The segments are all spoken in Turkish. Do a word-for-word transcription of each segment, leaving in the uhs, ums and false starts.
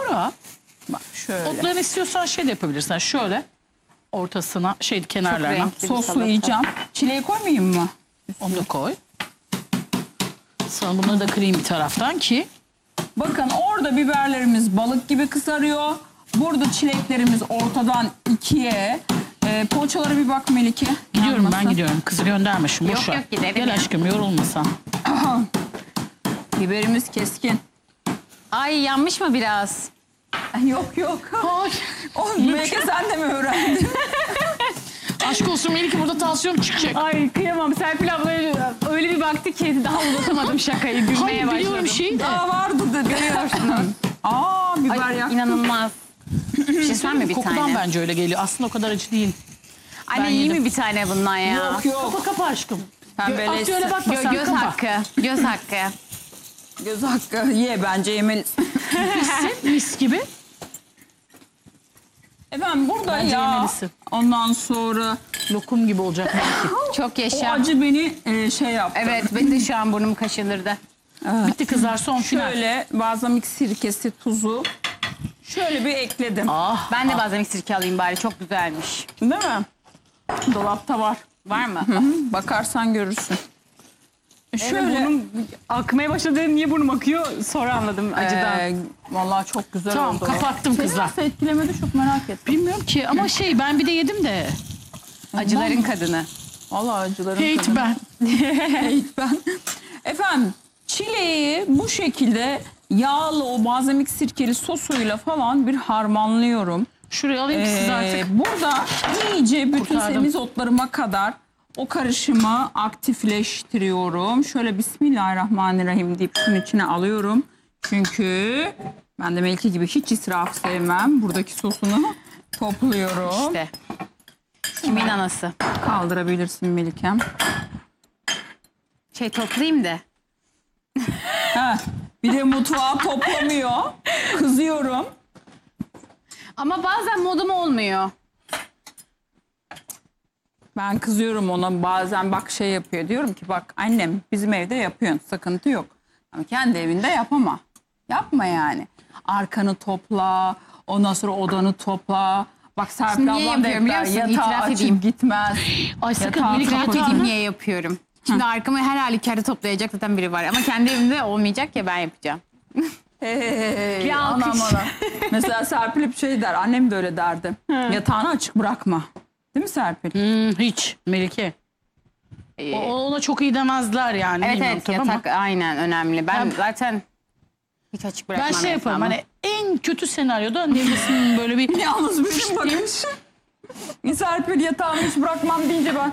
Sonra Bak şöyle. otlarını istiyorsan şey de yapabilirsin. Şöyle ortasına şey kenarlarına renkli bir salata. Soslayacağım. Çileği koymayayım mı? onu da koy. Sonra bunları da kırayım bir taraftan ki. Bakın orada biberlerimiz balık gibi kızarıyor. Burada çileklerimiz ortadan ikiye. Ee, poğaçalara bir bak Melike. Gidiyorum Yanmasın. ben gidiyorum. Kızı gönderme şimdi. Yok, boş ver. yok, giderim Gel ya. aşkım yorulmasan. Biberimiz keskin. Ay yanmış mı biraz? Yok yok. Ay. O Melike sen de mi öğrendin? Aşk olsun Melike burada tansiyon çıkacak. Ay kıyamam. Serpil abla öyle bir baktı ki daha uzatamadım şakayı. Gülmeye Hayır başladım. biliyorum şeyi de. Aa vardı dedi. Görüyorsunuz. Aa biber Ay, yaktım. inanılmaz. Bir şey söyleyeyim mi bir Kokudan tane? bence öyle geliyor. Aslında o kadar acı değil. Anne Ben iyi yedim. mi bir tane bundan ya? Yok yok. Kapa kapa aşkım. Pembeleşsin. Aslı öyle bakma Gö- sen göz kapa. hakkı. Göz hakkı. Göz hakkı ye bence yemelisin. Pişsin mis gibi. Efendim burada Bence ya. yemelisin. Ondan sonra Lokum gibi olacak belki. Çok o yaşa. acı beni e, şey yaptı. Evet benim de şu an burnum kaşınırdı. Bitti kızlar son final. Şöyle balzamik sirkesi, tuzu şöyle bir ekledim. Ah. Ben de bazen sirke alayım bari çok güzelmiş. Değil mi? Dolapta var. Var mı? Hı hı, bakarsan görürsün. Şöyle. Burnum akmaya başladı. Niye burnum akıyor? Sonra anladım acıdan. Ee, vallahi çok güzel Tamam oldu. kapattım Seni kızlar. nasıl etkilemedi çok merak ettim. Bilmiyorum ki ama şey ben bir de yedim de. Acıların kadını. Vallahi acılarım. Hate tadı. ben. Hate ben. Efendim çileği bu şekilde yağlı o balzamik sirkeli sosuyla falan bir harmanlıyorum. Şuraya alayım ki siz Ee, artık. burada iyice bütün Kurtardım. semizotlarıma kadar o karışımı aktifleştiriyorum. Şöyle Bismillahirrahmanirrahim deyip şunun içine alıyorum. Çünkü ben de Melike gibi hiç israf sevmem. Buradaki sosunu topluyorum. İşte. Kimin anası? Kaldırabilirsin Melikem. Şey toplayayım da. Heh, bir de mutfağı toplamıyor. Kızıyorum. Ama bazen modum olmuyor. Ben kızıyorum ona bazen bak şey yapıyor. Diyorum ki bak annem bizim evde yapıyorsun sıkıntı yok. Ama kendi evinde yapama. Yapma yani. Arkanı topla. Ondan sonra odanı topla. Bak Serpil Şimdi niye ablam da yapıyorum biliyor yapar. musun? Yatağı İtiraf açıp edeyim. gitmez. Ay sakın Yatağı Melike kapatır. yatağını. Dediğim niye yapıyorum? Şimdi arkamı her halükarda toplayacak zaten biri var. Ama kendi evimde olmayacak ya ben yapacağım. Hey, Bir anam alkış. anam. Mesela Serpil hep şey der. Annem de öyle derdi. Yatağını açık bırakma. Değil mi Serpil? Hmm, hiç Melike. Ee, O, ona çok iyi demezler yani. evet bilmiyorum evet tabii ama yatak aynen önemli. Ben Ben- zaten hiç açık bırakmam. Ben şey yaparım yatağımı. hani en kötü senaryoda nevresiminin böyle bir Yalnız benim bakış. Serpil yatağımı hiç bırakmam deyince ben.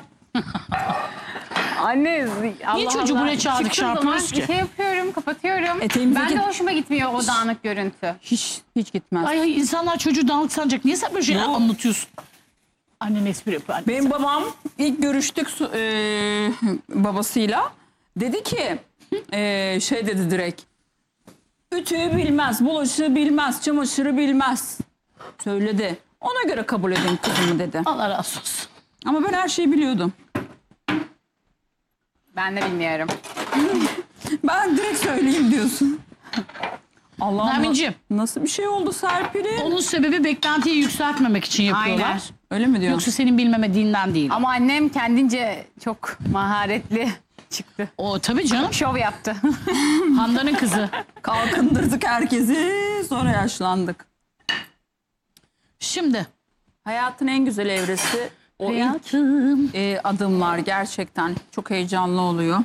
Anne Allah çocuğu Allah. buraya çağırdık, Çıktığım şey zaman yapıyoruz ki? Şey yapıyorum kapatıyorum. Eteğimize Ben de git. hoşuma gitmiyor o dağınık görüntü. Hiç hiç gitmez. ay, ay insanlar çocuğu dağınık sanacak. Niye sen böyle şeyler Yok. anlatıyorsun? Annen espri yapıyor. Anne. Benim babam ilk görüştük su- eee, babasıyla. Dedi ki eee, şey dedi direkt. Ütüyü bilmez, bulaşığı bilmez, çamaşırı bilmez. Söyledi. Ona göre kabul edin kızımı dedi. Allah razı olsun. Ama ben her şeyi biliyordum. Ben de bilmiyorum. Ben direkt söyleyeyim diyorsun. Allah'ım Nermin'ciğim. nasıl bir şey oldu Serpil'in? Onun sebebi beklentiyi yükseltmemek için yapıyorlar. Aynen. Öyle mi diyorsun? Yoksa senin bilmemediğinden değil. Ama annem kendince çok maharetli çıktı. O tabii canım. Şov yaptı. Handan'ın kızı. Kalkındırdık herkesi sonra yaşlandık. Şimdi. Hayatın en güzel evresi o ilk Hayatım. e, adımlar gerçekten çok heyecanlı oluyor.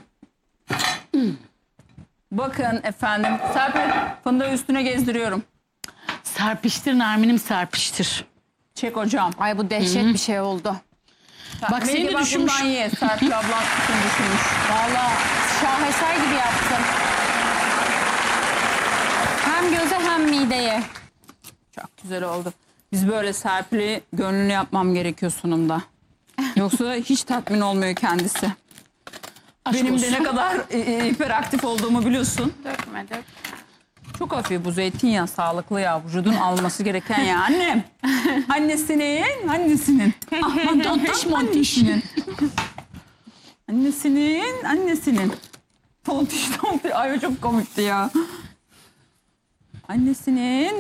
Bakın efendim Serpil fındığı üstüne gezdiriyorum. Serpiştir Nermin'im serpiştir. Çek hocam. Ay bu dehşet bir şey oldu. Bak seni Melike de bak düşünmüş. bundan ye. Serpil ablan bütün düşünmüş. Valla şaheser gibi yaptım. Hem göze hem mideye. Çok güzel oldu. Biz böyle Serpil'i gönlünü yapmam gerekiyor sunumda. Yoksa hiç tatmin olmuyor kendisi. Aşk Benim olsun. de ne kadar e, e, hiperaktif olduğumu biliyorsun. Dökme dök. Çok hafif bu zeytinyağı sağlıklı ya. Vücudun alması gereken ya. Annem. Annesinin, annesinin. Aman Tontiş montiş. Annesinin. Annesinin, annesinin. Tontiş tontiş. Ay o çok komikti ya. Annesinin